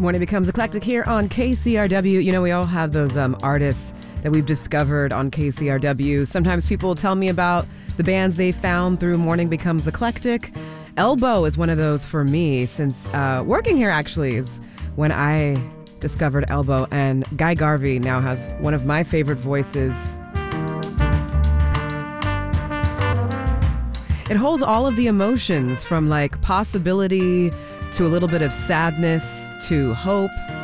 Morning Becomes Eclectic here on KCRW. You know, we all have those artists that we've discovered on KCRW. Sometimes people tell me about the bands they found through Morning Becomes Eclectic. Elbow is one of those for me, since working here actually is when I discovered Elbow, and Guy Garvey now has one of my favorite voices. It holds all of the emotions from like possibility to a little bit of sadness to hope.